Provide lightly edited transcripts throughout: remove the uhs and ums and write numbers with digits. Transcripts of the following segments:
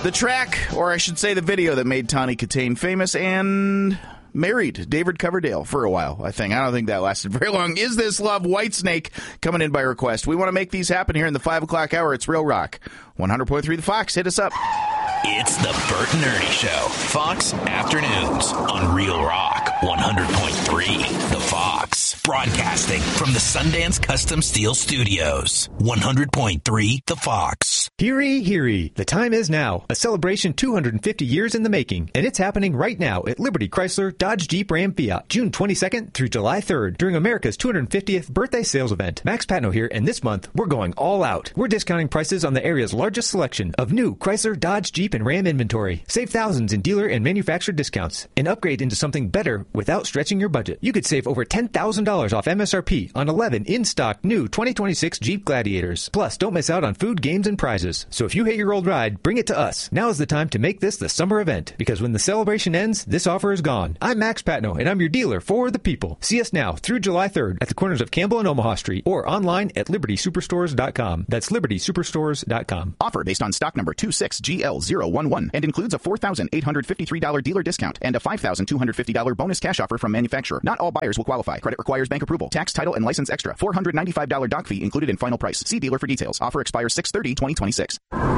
The track, or I should say the video that made Tawny Katane famous and married David Coverdale for a while, I think. I don't think that lasted very long. Is This Love? Whitesnake coming in by request. We want to make these happen here in the 5 o'clock hour. It's Real Rock. 100.3 The Fox. Hit us up. It's the Bert and Ernie Show. Fox Afternoons on Real Rock 100.3 The Fox. Broadcasting from the Sundance Custom Steel Studios. 100.3 The Fox. Heary, heary. The time is now. A celebration 250 years in the making. And it's happening right now at Liberty Chrysler, Dodge, Jeep, Ram, Fiat. June 22nd through July 3rd during America's 250th birthday sales event. Max Patno here, and this month we're going all out. We're discounting prices on the area's largest selection of new Chrysler, Dodge, Jeep, and Ram inventory. Save thousands in dealer and manufacturer discounts and upgrade into something better without stretching your budget. You could save over $10,000 off MSRP on 11 in-stock new 2026 Jeep Gladiators. Plus, don't miss out on food, games, and prizes. So if you hate your old ride, bring it to us. Now is the time to make this the summer event, because when the celebration ends, this offer is gone. I'm Max Patno, and I'm your dealer for the people. See us now through July 3rd at the corners of Campbell and Omaha Street or online at libertysuperstores.com. That's libertysuperstores.com. Offer based on stock number 26GL011 and includes a $4,853 dealer discount and a $5,250 bonus cash offer from manufacturer. Not all buyers will qualify. Credit requires bank approval. Tax, title, and license extra. $495 doc fee included in final price. See dealer for details. Offer expires 6/30/2026.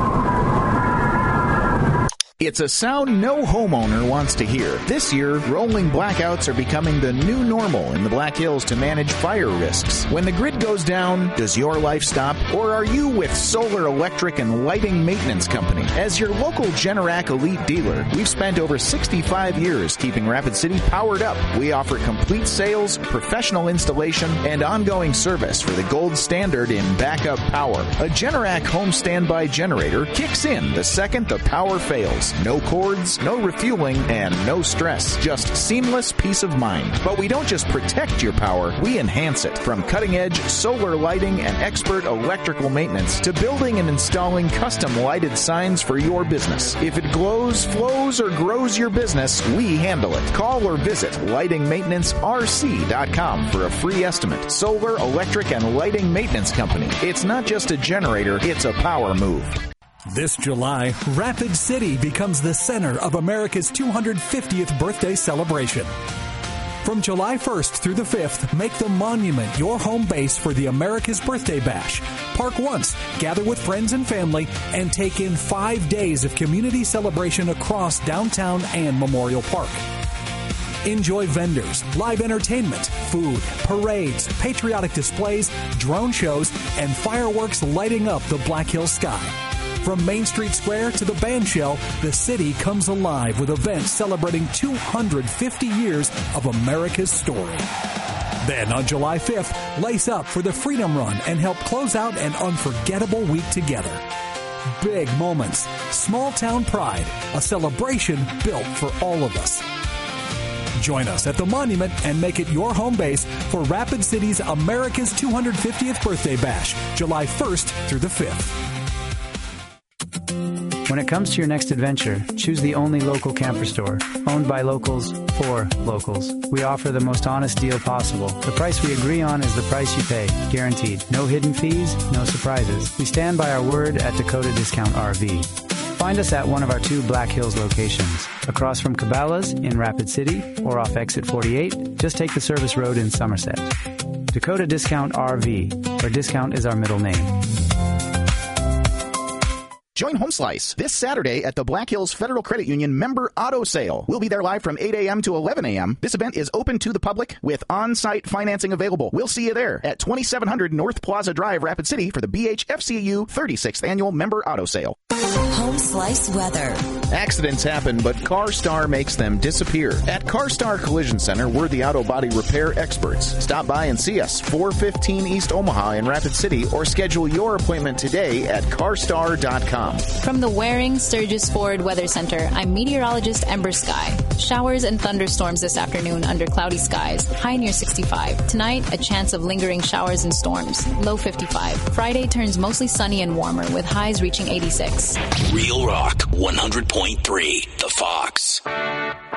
It's a sound no homeowner wants to hear. This year, rolling blackouts are becoming the new normal in the Black Hills to manage fire risks. When the grid goes down, does your life stop? Or are you with Solar Electric and Lighting Maintenance Company? As your local Generac Elite dealer, we've spent over 65 years keeping Rapid City powered up. We offer complete sales, professional installation, and ongoing service for the gold standard in backup power. A Generac home standby generator kicks in the second the power fails. No cords, no refueling, and no stress. Just seamless peace of mind. But we don't just protect your power, we enhance it. From cutting-edge solar lighting and expert electrical maintenance to building and installing custom lighted signs for your business. If it glows, flows, or grows your business, we handle it. Call or visit lightingmaintenancerc.com for a free estimate. Solar, Electric, and Lighting Maintenance Company. It's not just a generator, it's a power move. This July, Rapid City becomes the center of America's 250th birthday celebration. From July 1st through the 5th, make the Monument your home base for the America's Birthday Bash. Park once, gather with friends and family, and take in 5 days of community celebration across downtown and Memorial Park. Enjoy vendors, live entertainment, food, parades, patriotic displays, drone shows, and fireworks lighting up the Black Hills sky. From Main Street Square to the Bandshell, the city comes alive with events celebrating 250 years of America's story. Then on July 5th, lace up for the Freedom Run and help close out an unforgettable week together. Big moments, small town pride, a celebration built for all of us. Join us at the Monument and make it your home base for Rapid City's America's 250th Birthday Bash, July 1st through the 5th. When it comes to your next adventure, choose the only local camper store, owned by locals for locals. We offer the most honest deal possible. The price we agree on is the price you pay, guaranteed. No hidden fees, no surprises. We stand by our word at Dakota Discount RV. Find us at one of our 2 Black Hills locations, across from Cabela's in Rapid City or off Exit 48. Just take the service road in Somerset. Dakota Discount RV, where discount is our middle name. Join Home Slice this Saturday at the Black Hills Federal Credit Union Member Auto Sale. We'll be there live from 8 a.m. to 11 a.m. This event is open to the public with on-site financing available. We'll see you there at 2700 North Plaza Drive, Rapid City for the BHFCU 36th Annual Member Auto Sale. Home Slice weather. Accidents happen, but CarStar makes them disappear. At CarStar Collision Center, we're the auto body repair experts. Stop by and see us, 415 East Omaha in Rapid City, or schedule your appointment today at carstar.com. From the Waring Sturgis Ford Weather Center, I'm meteorologist Ember Sky. Showers and thunderstorms this afternoon under cloudy skies, high near 65. Tonight, a chance of lingering showers and storms, low 55. Friday turns mostly sunny and warmer with highs reaching 86. Real Rock 100.3 The Fox.